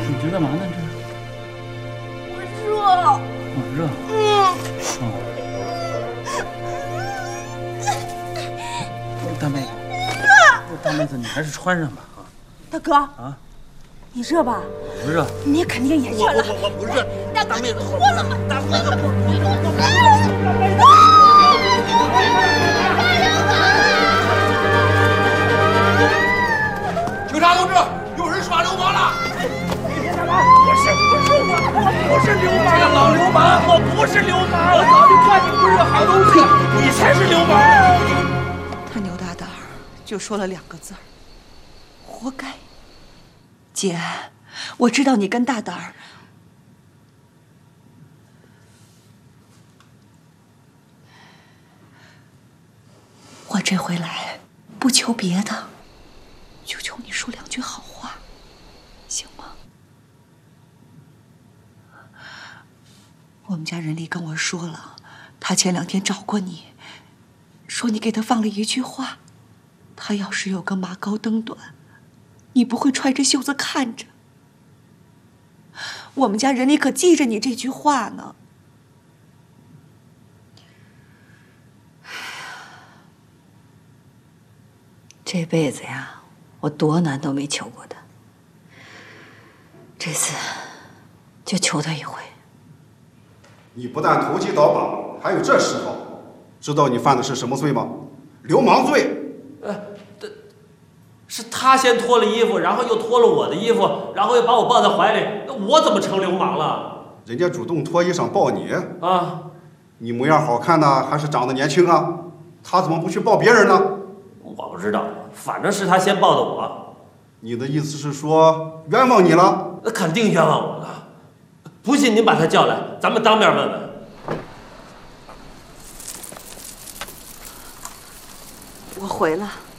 你这干嘛呢？这我热。 哦，热。大妹子，大妹子，你还是穿上吧啊！ 大哥啊，你热吧？ 我不热。 你肯定也热了。 我不热。 大哥，你脱了吧。 大妹子， 警察同志，有人耍流氓了！ 你别干嘛！我不是流氓，这老流氓，我不是流氓，我早就看你不是个好东西，你才是流氓。 他牛大胆儿就说了2个字儿：活该。姐，我知道你跟大胆儿，我这回来不求别的，就求你说2句好话，行吗？我们家人力跟我说了，他前2天找过你，说你给他放了一句话，他要是有个马高灯短，你不会揣着袖子看着。我们家人力可记着你这句话呢。 这辈子呀，我多难都没求过他，这次就求他一回。 你不但投机倒把，还有这嗜好，知道你犯的是什么罪吗？流氓罪。 是他先脱了衣服，然后又脱了我的衣服，然后又把我抱在怀里，那我怎么成流氓了？ 人家主动脱衣裳抱你啊！ 你模样好看呢，还是长得年轻啊？他怎么不去抱别人呢？ 我不知道，反正是他先抱的我。 你的意思是说冤枉你了？ 那肯定冤枉我了。不信您把他叫来，咱们当面问问。 我回了。